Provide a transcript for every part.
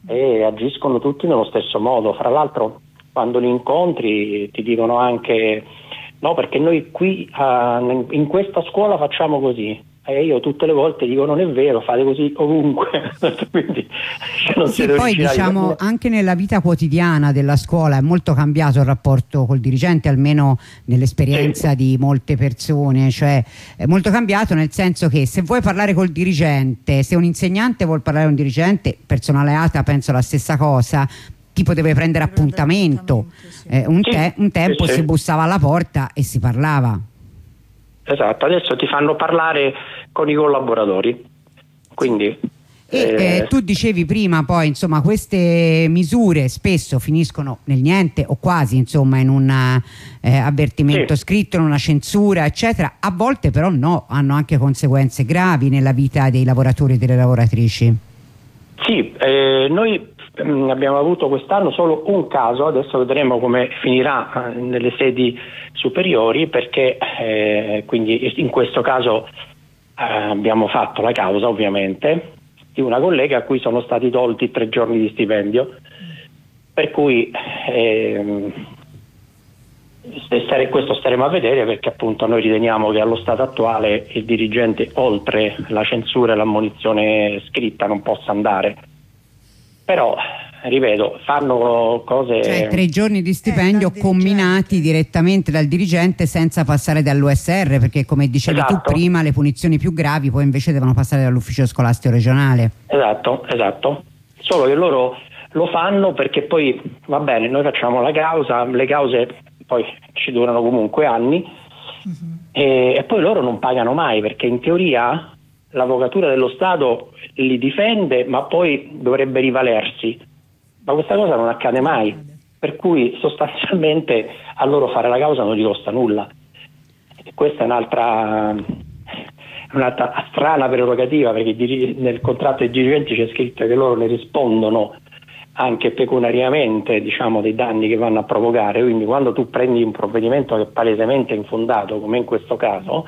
e agiscono tutti nello stesso modo. Fra l'altro, quando li incontri ti dicono anche no, perché noi qui in questa scuola facciamo così, e io tutte le volte dico non è vero, fate così ovunque. Quindi non sì, poi diciamo anche nella vita quotidiana della scuola è molto cambiato il rapporto col dirigente, almeno nell'esperienza di molte persone, cioè è molto cambiato, nel senso che se vuoi parlare col dirigente, se un insegnante vuol parlare con un dirigente, personale ATA penso la stessa cosa, tipo deve prendere appuntamento, sì. Un tempo si bussava alla porta e si parlava. Esatto, adesso ti fanno parlare con i collaboratori, quindi tu dicevi prima, poi insomma queste misure spesso finiscono nel niente o quasi, insomma, in un avvertimento scritto, in una censura eccetera. A volte però no, hanno anche conseguenze gravi nella vita dei lavoratori e delle lavoratrici. Sì, noi abbiamo avuto quest'anno solo un caso, adesso vedremo come finirà nelle sedi superiori, perché quindi in questo caso abbiamo fatto la causa ovviamente di una collega a cui sono stati tolti 3 giorni di stipendio, per cui questo staremo a vedere, perché appunto noi riteniamo che allo stato attuale il dirigente oltre la censura e l'ammonizione scritta non possa andare, però ripeto, fanno cose, cioè 3 giorni di stipendio comminati direttamente dal dirigente senza passare dall'USR, perché come dicevi tu prima le punizioni più gravi poi invece devono passare dall'ufficio scolastico regionale. Esatto, solo che loro lo fanno perché poi va bene, noi facciamo la causa, le cause poi ci durano comunque anni, e poi loro non pagano mai, perché in teoria l'avvocatura dello Stato li difende ma poi dovrebbe rivalersi. Ma questa cosa non accade mai, per cui sostanzialmente a loro fare la causa non gli costa nulla. E questa è un'altra strana prerogativa, perché nel contratto dei dirigenti c'è scritto che loro ne rispondono anche pecuniariamente, diciamo, dei danni che vanno a provocare. Quindi quando tu prendi un provvedimento che è palesemente infondato, come in questo caso,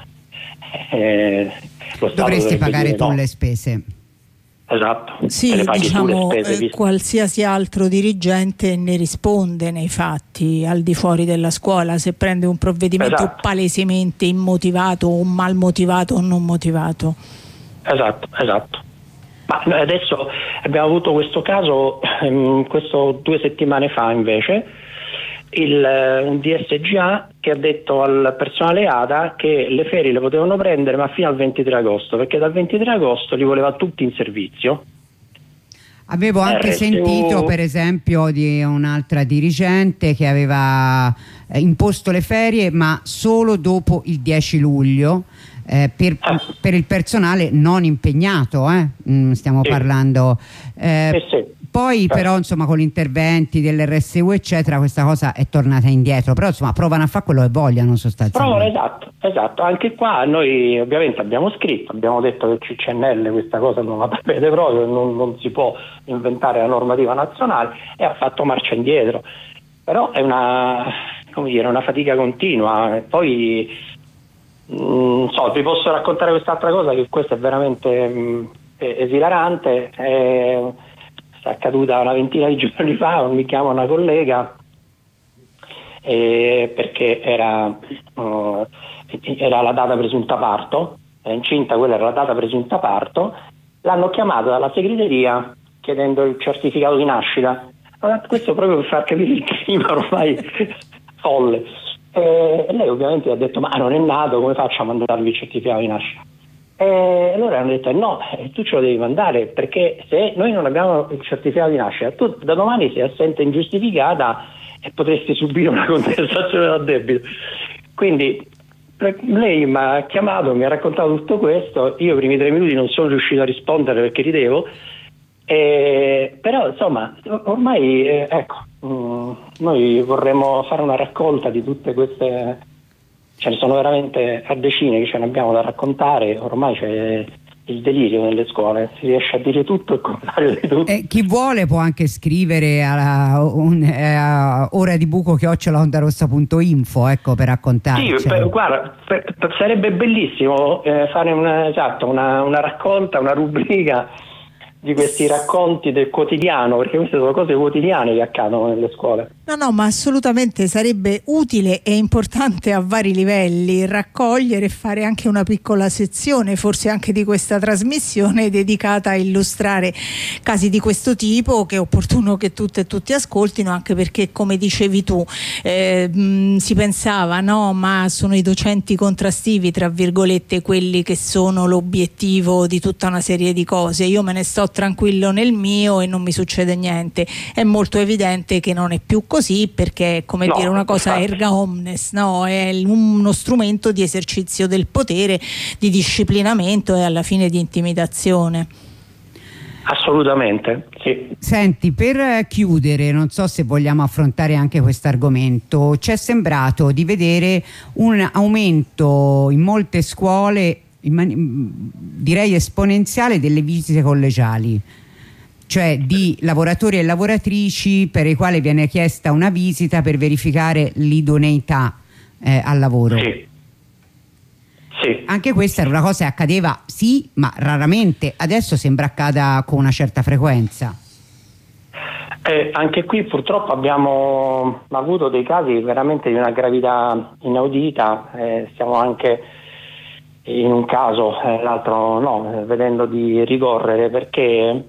lo Stato dovresti pagare tu no. Le spese. Esatto, sì, diciamo qualsiasi altro dirigente ne risponde nei fatti al di fuori della scuola se prende un provvedimento palesemente immotivato o mal motivato o non motivato. Esatto. Ma noi adesso abbiamo avuto questo caso, questo 2 settimane fa invece, un DSGA che ha detto al personale ATA che le ferie le potevano prendere ma fino al 23 agosto, perché dal 23 agosto li voleva tutti in servizio. Avevo anche sentito per esempio di un'altra dirigente che aveva imposto le ferie ma solo dopo il 10 luglio per il personale non impegnato, stiamo parlando. Poi però insomma con gli interventi dell'RSU eccetera questa cosa è tornata indietro, però insomma provano a fare quello che vogliono sostanzialmente. Esatto, anche qua noi ovviamente abbiamo scritto, abbiamo detto che il CCNL questa cosa non la prevede proprio, non si può inventare la normativa nazionale, e ha fatto marcia indietro, però è una fatica continua. Poi non so, vi posso raccontare quest'altra cosa, che questa è veramente esilarante. È accaduta una ventina di giorni fa, mi chiama una collega perché era la data presunta parto, è incinta, quella era la data presunta parto, l'hanno chiamata dalla segreteria chiedendo il certificato di nascita. Questo proprio per far capire il clima ormai folle. E lei ovviamente ha detto ma non è nato, come faccio a mandarvi il certificato di nascita? E allora hanno detto no, tu ce lo devi mandare, perché se noi non abbiamo il certificato di nascita tu da domani sei assente ingiustificata e potresti subire una contestazione dal debito. Quindi lei mi ha chiamato, mi ha raccontato tutto questo, io i primi 3 minuti non sono riuscito a rispondere perché ridevo, però insomma ormai noi vorremmo fare una raccolta di tutte queste. Ce ne sono veramente a decine che ce ne abbiamo da raccontare, ormai c'è il delirio nelle scuole, si riesce a dire tutto e il contrario di tutto. Chi vuole può anche scrivere a oradibuco@ondarossa.info, ecco, per raccontarci. Sì, guarda, sarebbe bellissimo fare una raccolta, una rubrica questi racconti del quotidiano, perché queste sono cose quotidiane che accadono nelle scuole. No, ma assolutamente sarebbe utile e importante a vari livelli raccogliere e fare anche una piccola sezione, forse anche di questa trasmissione, dedicata a illustrare casi di questo tipo, che è opportuno che tutte e tutti ascoltino, anche perché, come dicevi tu, si pensava, no, ma sono i docenti contrastivi, tra virgolette, quelli che sono l'obiettivo di tutta una serie di cose. Io me ne sto tranquillo nel mio e non mi succede niente. È molto evidente che non è più così, perché è come dire una cosa erga omnes, no? È uno strumento di esercizio del potere, di disciplinamento e alla fine di intimidazione. Assolutamente, sì. Senti, per chiudere, non so se vogliamo affrontare anche questo argomento, ci è sembrato di vedere un aumento in molte scuole, direi esponenziale, delle visite collegiali, cioè di lavoratori e lavoratrici per i quali viene chiesta una visita per verificare l'idoneità al lavoro. Sì. Sì. Anche questa era una cosa che accadeva, sì, ma raramente. Adesso sembra accada con una certa frequenza. Anche qui purtroppo abbiamo avuto dei casi veramente di una gravità inaudita. Stiamo anche in un caso, l'altro no, vedendo di ricorrere, perché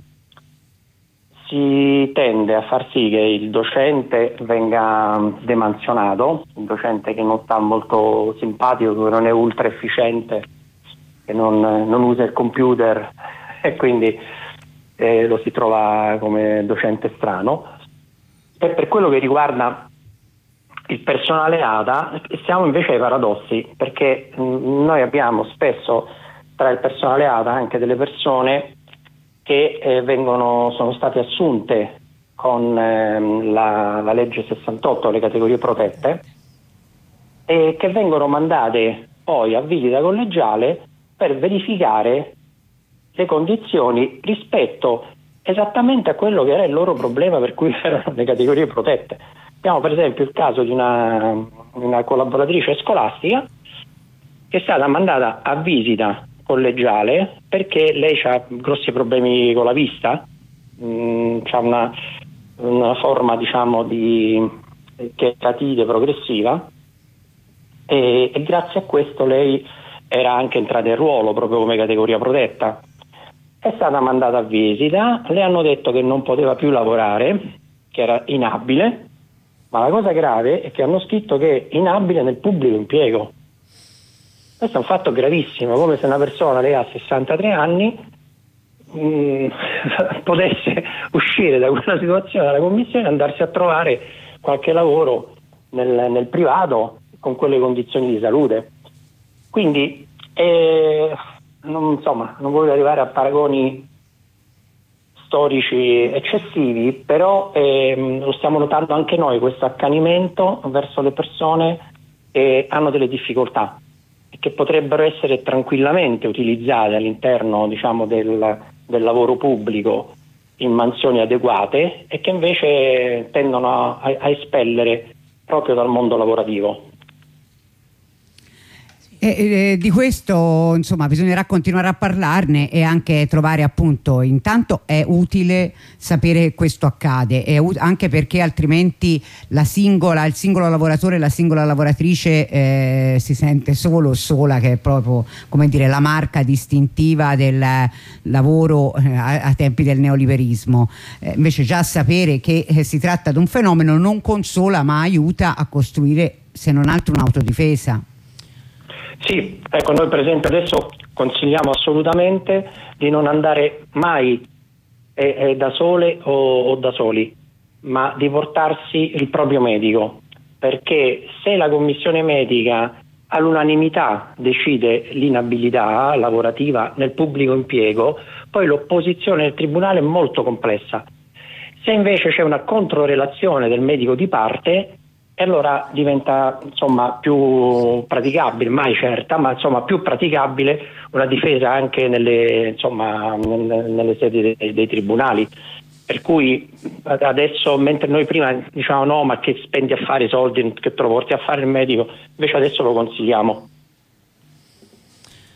si tende a far sì che il docente venga demansionato, il docente che non sta molto simpatico, che non è ultra efficiente, che non usa il computer e quindi lo si trova come docente strano. E per quello che riguarda il personale ATA siamo invece ai paradossi, perché noi abbiamo spesso tra il personale ATA anche delle persone che sono state assunte con la legge 68, le categorie protette, e che vengono mandate poi a visita collegiale per verificare le condizioni rispetto esattamente a quello che era il loro problema per cui erano le categorie protette. Abbiamo per esempio il caso di una collaboratrice scolastica che è stata mandata a visita collegiale perché lei ha grossi problemi con la vista, c'ha una forma, diciamo, di cheratite progressiva e grazie a questo lei era anche entrata in ruolo proprio come categoria protetta. È stata mandata a visita, le hanno detto che non poteva più lavorare, che era inabile, ma la cosa grave è che hanno scritto che è inabile nel pubblico impiego. Questo è un fatto gravissimo, come se una persona, lei ha 63 anni, potesse uscire da quella situazione dalla commissione e andarsi a trovare qualche lavoro nel privato con quelle condizioni di salute. Quindi non voglio arrivare a paragoni storici eccessivi, però lo stiamo notando anche noi, questo accanimento verso le persone che hanno delle difficoltà e che potrebbero essere tranquillamente utilizzate all'interno, diciamo, del lavoro pubblico in mansioni adeguate e che invece tendono a espellere proprio dal mondo lavorativo. Di questo insomma bisognerà continuare a parlarne e anche trovare, appunto, intanto è utile sapere che questo accade, anche perché altrimenti il singolo lavoratore, la singola lavoratrice si sente solo o sola, che è proprio, come dire, la marca distintiva del lavoro a tempi del neoliberismo. Invece già sapere che si tratta di un fenomeno non consola ma aiuta a costruire, se non altro, un'autodifesa. Sì, ecco, noi per esempio adesso consigliamo assolutamente di non andare mai da sole o da soli, ma di portarsi il proprio medico, perché se la commissione medica all'unanimità decide l'inabilità lavorativa nel pubblico impiego, poi l'opposizione del tribunale è molto complessa. Se invece c'è una controrelazione del medico di parte, e allora diventa, insomma, più praticabile, mai certa, ma insomma più praticabile una difesa anche nelle sedi dei tribunali. Per cui adesso, mentre noi prima diciamo no, ma che spendi a fare i soldi, che te lo porti a fare il medico, invece adesso lo consigliamo.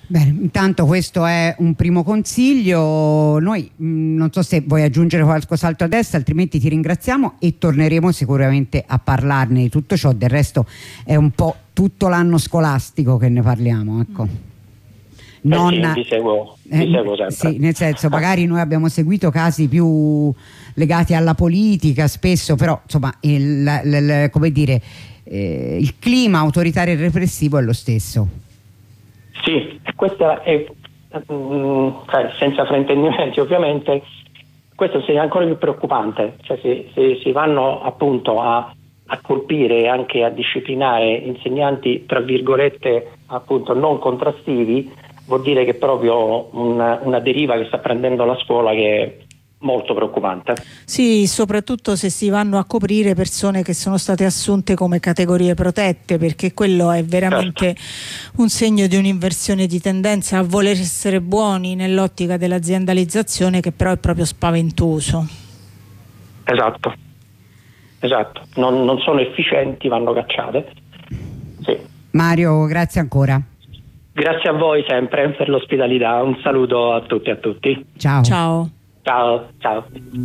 Bene, intanto questo è un primo consiglio. Noi non so se vuoi aggiungere qualcos'altro adesso, altrimenti ti ringraziamo e torneremo sicuramente a parlarne di tutto ciò. Del resto è un po' tutto l'anno scolastico che ne parliamo, ecco. Sì, vi seguo sempre. Sì, nel senso, magari noi abbiamo seguito casi più legati alla politica spesso, però insomma come dire, il clima autoritario e repressivo è lo stesso. Sì, questa è senza fraintendimenti ovviamente, questo è ancora più preoccupante, cioè se si vanno appunto a colpire e anche a disciplinare insegnanti tra virgolette appunto non contrastivi, vuol dire che è proprio una deriva che sta prendendo la scuola che è molto preoccupante. Sì, soprattutto se si vanno a coprire persone che sono state assunte come categorie protette, perché quello è veramente un segno di un'inversione di tendenza a voler essere buoni nell'ottica dell'aziendalizzazione, che però è proprio spaventoso. Esatto, non sono efficienti, vanno cacciate. Sì. Mario, grazie ancora. Grazie a voi sempre per l'ospitalità, un saluto a tutti e a tutti. Ciao. Ciao.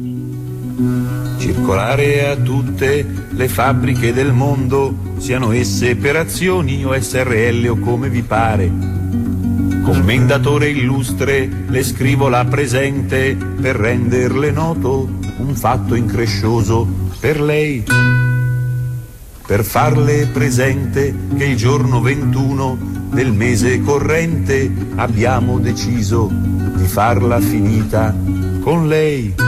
Circolare a tutte le fabbriche del mondo, siano esse per azioni o SRL o come vi pare. Commendatore illustre, le scrivo la presente per renderle noto un fatto increscioso per lei. Per farle presente che il giorno 21 del mese corrente abbiamo deciso di farla finita con lei.